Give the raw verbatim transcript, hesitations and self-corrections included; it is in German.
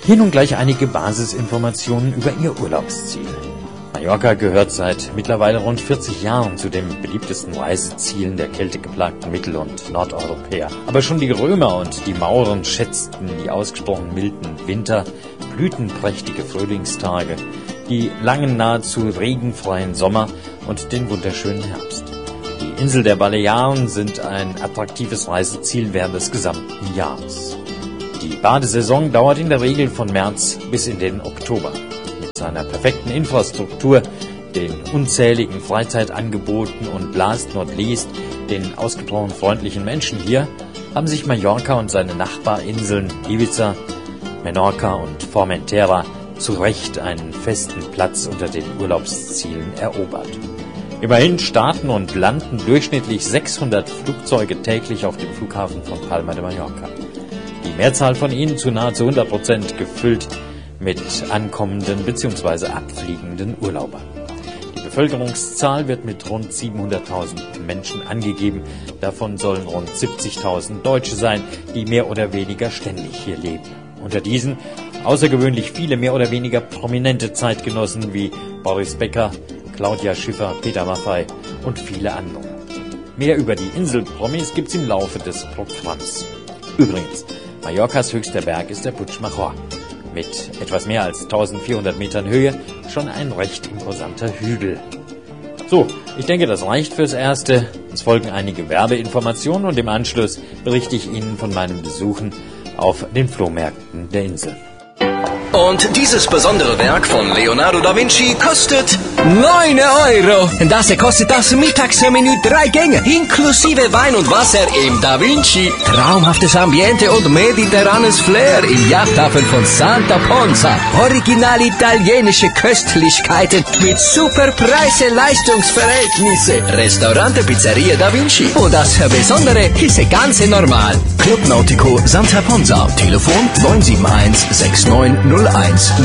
Hier nun gleich einige Basisinformationen über Ihr Urlaubsziel. Mallorca gehört seit mittlerweile rund vierzig Jahren zu den beliebtesten Reisezielen der kältegeplagten Mittel- und Nordeuropäer. Aber schon die Römer und die Mauren schätzten die ausgesprochen milden Winter, blütenprächtige Frühlingstage, die langen, nahezu regenfreien Sommer und den wunderschönen Herbst. Die Insel der Balearen sind ein attraktives Reiseziel während des gesamten Jahres. Die Badesaison dauert in der Regel von März bis in den Oktober. Mit seiner perfekten Infrastruktur, den unzähligen Freizeitangeboten und last not least den ausgesprochen freundlichen Menschen hier, haben sich Mallorca und seine Nachbarinseln Ibiza, Menorca und Formentera zu Recht einen festen Platz unter den Urlaubszielen erobert. Immerhin starten und landen durchschnittlich sechshundert Flugzeuge täglich auf dem Flughafen von Palma de Mallorca. Die Mehrzahl von ihnen zu nahezu hundert Prozent gefüllt mit ankommenden bzw. abfliegenden Urlaubern. Die Bevölkerungszahl wird mit rund siebenhunderttausend Menschen angegeben. Davon sollen rund siebzigtausend Deutsche sein, die mehr oder weniger ständig hier leben. Unter diesen außergewöhnlich viele mehr oder weniger prominente Zeitgenossen wie Boris Becker, Claudia Schiffer, Peter Maffay und viele andere. Mehr über die Inselpromis gibt's im Laufe des Programms. Übrigens, Mallorcas höchster Berg ist der Puig Major. Mit etwas mehr als eintausendvierhundert Metern Höhe schon ein recht imposanter Hügel. So, ich denke, das reicht fürs Erste. Es folgen einige Werbeinformationen und im Anschluss berichte ich Ihnen von meinen Besuchen auf den Flohmärkten der Insel. Und dieses besondere Werk von Leonardo da Vinci kostet neun Euro. Das kostet das Mittagsmenü drei Gänge, inklusive Wein und Wasser im Da Vinci. Traumhaftes Ambiente und mediterranes Flair im Yachthafen von Santa Ponza. Original italienische Köstlichkeiten mit super Preise-Leistungsverhältnisse. Restaurante Pizzeria Da Vinci. Und das Besondere ist ganz normal. Club Nautico Santa Ponza. Telefon neun sieben eins sechs neun null eins